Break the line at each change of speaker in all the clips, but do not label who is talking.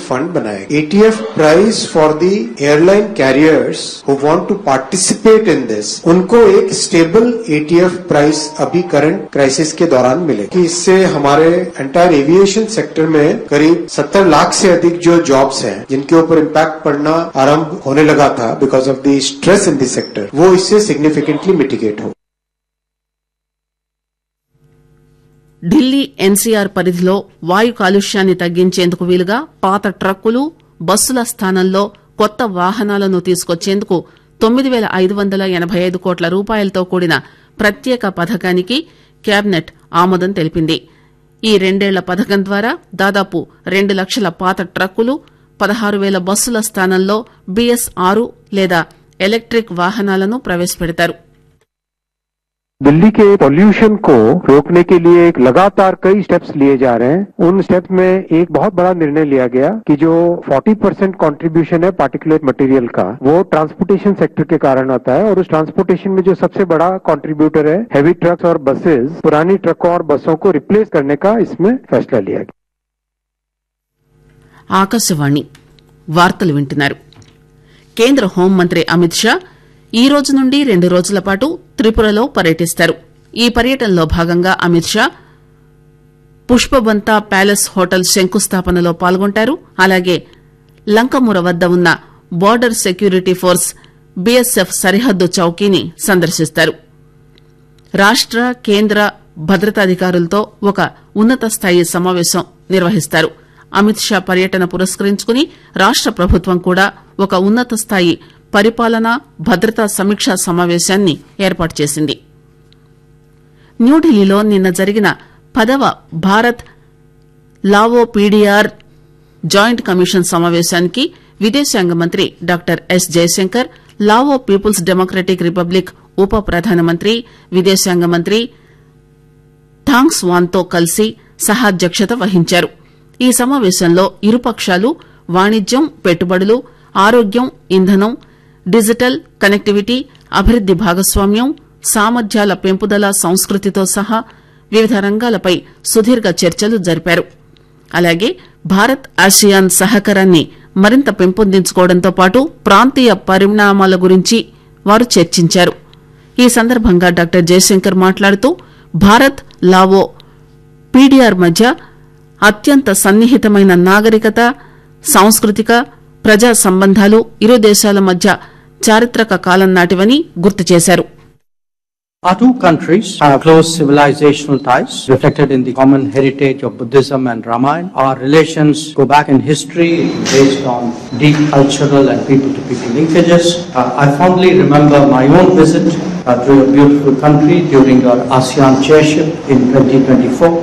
Fund बनाया. ETF price for the airline carriers who want to participate in this, उनको एक stable ETF price अभी current crisis के दौरान मिले कि इससे हमारे एंटायर एविएशन सेक्टर में करीब 70 लाख से अधिक जो जॉब्स हैं जिनके ऊपर इम्पैक्ट पड़ना आरंभ होने लगा था because of the stress in the sector, वो इससे सिग्निफिकेंटली मिटिगेट हो.
ఢిల్లీ ఎన్సీఆర్ పరిధిలో వాయు కాలుష్యాన్ని తగ్గించేందుకు వీలుగా పాత ట్రక్కులు, బస్సుల స్థానంలో కొత్త వాహనాలను తీసుకొచ్చేందుకు 9,585 కోట్ల రూపాయలతో కూడిన ప్రత్యేక పథకానికి కేబినెట్ ఆమోదం తెలిపింది. ఈ 2 ఏళ్ల పథకం ద్వారా దాదాపు 2 లక్షల పాత ట్రక్కులు, 16,000 బస్సుల స్థానంలో BS6 లేదా ఎలక్ట్రిక్ వాహనాలను ప్రవేశపెడతారు.
दिल्ली के पॉल्यूशन को रोकने के लिए लगातार कई स्टेप्स लिए जा रहे हैं. उन स्टेप्स में एक बहुत बड़ा निर्णय लिया गया कि जो 40% कंट्रीब्यूशन है पार्टिकुलेट मटेरियल का, वो ट्रांसपोर्टेशन सेक्टर के कारण आता है. और उस ट्रांसपोर्टेशन में जो सबसे बड़ा कंट्रीब्यूटर है हेवी ट्रक्स और बसेस, पुरानी ट्रकों और बसों को रिप्लेस करने का इसमें फैसला लिया गया.
ఆకాశవాణి వార్తలు వింటున్నారు. కేంద్ర హోంమంత్రి అమిత్ షా ఈ రోజు నుండి 2 రోజుల పాటు త్రిపురలో పర్యటిస్తారు. ఈ పర్యటనలో భాగంగా అమిత్ షా పుష్పబంతా ప్యాలెస్ హోటల్ శంకుస్థాపనలో పాల్గొంటారు. అలాగే లంకముర వద్ద ఉన్న బోర్డర్ సెక్యూరిటీ ఫోర్స్ BSF సరిహద్దు చౌకీని సందర్శిస్తారు. రాష్ట, కేంద్ర భద్రతాధికారులతో ఒక ఉన్నత స్థాయి సమావేశం నిర్వహిస్తారు. అమిత్ షా పర్యటన పురస్కరించుకుని రాష్ట ప్రభుత్వం కూడా ఒక ఉన్నత స్థాయి పరిపాలన, భద్రతా సమీక్షా సమావేశాన్ని ఏర్పాటు చేసింది. న్యూఢిల్లీలో నిన్న జరిగిన 10వ Bharat Lao PDR joint commission సమావేశానికి విదేశాంగ మంత్రి doctor yes Jayashankar, Lao peoples democratic republic ఉప ప్రధానమంత్రి, విదేశాంగ మంత్రి థాంగ్ స్వాన్తో కలిసి సహాధ్యక్షత వహించారు. ఈ సమావేశంలో ఇరుపక్షాలు వాణిజ్యం, పెట్టుబడులు, ఆరోగ్యం, ఇంధనం, డిజిటల్ కనెక్టివిటీ, అభివృద్ది భాగస్వామ్యం, సామర్థ్యాల పెంపుదల, సంస్కృతితో సహా వివిధ రంగాలపై సుదీర్ఘ చర్చలు జరిపారు. అలాగే భారత్ ఆసియాన్ సహకారాన్ని మరింత పెంపొందించుకోవడంతో పాటు ప్రాంతీయ పరిణామాల గురించి వారు చర్చించారు. ఈ సందర్భంగా డాక్టర్ జయశంకర్ మాట్లాడుతూ భారత్, లావో పీడీఆర్ మధ్య అత్యంత సన్నిహితమైన నాగరికత, సాంస్కృతిక, ప్రజా సంబంధాలు ఇరు దేశాల మధ్య చారిత్రక కాలం నాటివని గుర్తు చేశారు.
Our two countries have close civilizational ties reflected in the common heritage of Buddhism and Ramayana. Our relations go back in history based on deep cultural and people-to-people linkages. I fondly remember my own visit to a beautiful country during our ASEAN chairship in 2024.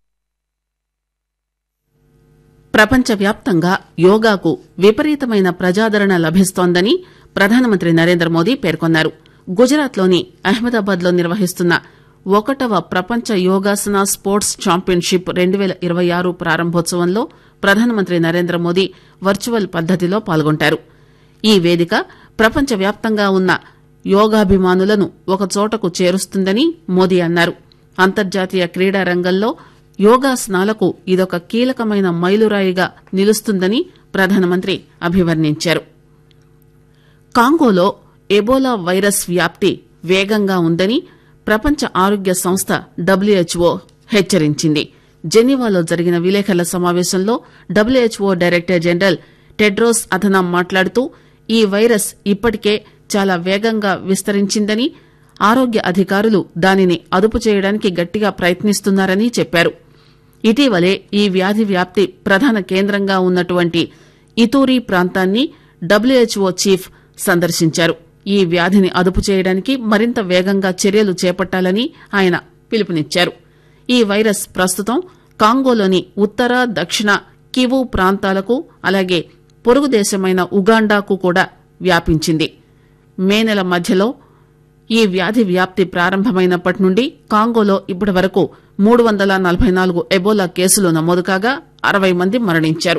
ప్రపంచవ్యాప్తంగా యోగాకు విపరీతమైన ప్రజాదరణ లభిస్తోందని ప్రధానమంత్రి నరేంద్ర మోదీ పేర్కొన్నారు. గుజరాత్లోని అహ్మదాబాద్ లో నిర్వహిస్తున్న 1వ ప్రపంచ యోగాసన స్పోర్ట్స్ ఛాంపియన్షిప్ 2026 ప్రారంభోత్సవంలో ప్రధానమంత్రి నరేంద్ర మోదీ వర్చువల్ పద్దతిలో పాల్గొంటారు. ఈ వేదిక ప్రపంచవ్యాప్తంగా ఉన్న యోగాభిమానులను ఒకచోటకు చేరుస్తుందని మోదీ అన్నారు. అంతర్జాతీయ క్రీడా రంగంలో యోగాసనాలకు ఇదొక కీలకమైన మైలురాయిగా నిలుస్తుందని ప్రధానమంత్రి అభివర్ణించారు. కాంగోలో ఎబోలా వైరస్ వ్యాప్తి వేగంగా ఉందని ప్రపంచ ఆరోగ్య సంస్థ WHO హెచ్చరించింది. జెనీవాలో జరిగిన విలేకరుల సమావేశంలో WHO director general Tedros Adhanom మాట్లాడుతూ ఈ వైరస్ ఇప్పటికే చాలా వేగంగా విస్తరించిందని, ఆరోగ్య అధికారులు దానిని అదుపు చేయడానికి గట్టిగా ప్రయత్నిస్తున్నారని చెప్పారు. ఇటీవలే ఈ వ్యాధి వ్యాప్తి ప్రధాన కేంద్రంగా ఉన్నటువంటి ఇతూరి ప్రాంతాన్ని WHO చీఫ్ సందర్శించారు. ఈ వ్యాధిని అదుపు చేయడానికి మరింత వేగంగా చర్యలు చేపట్టాలని ఆయన పిలుపునిచ్చారు. ఈ వైరస్ ప్రస్తుతం కాంగోలోని ఉత్తర, దక్షిణ కివు ప్రాంతాలకు, అలాగే పొరుగు దేశమైన ఉగాండాకు కూడా వ్యాపించింది. మే నెల మధ్యలో ఈ వ్యాధి వ్యాప్తి ప్రారంభమైనప్పటి నుండి కాంగోలో ఇప్పటి వరకు 344 ఎబోలా కేసులు నమోదు కాగా 60 మంది మరణించారు.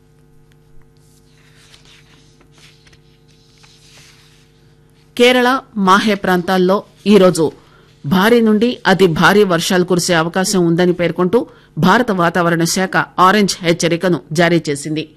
కేరళ, మాహే ప్రాంతాల్లో ఈరోజు భారీ నుండి అతి భారీ వర్షాలు కురిసే అవకాశం ఉందని పేర్కొంటూ భారత వాతావరణ శాఖ ఆరెంజ్ హెచ్చరికను జారీ చేసింది.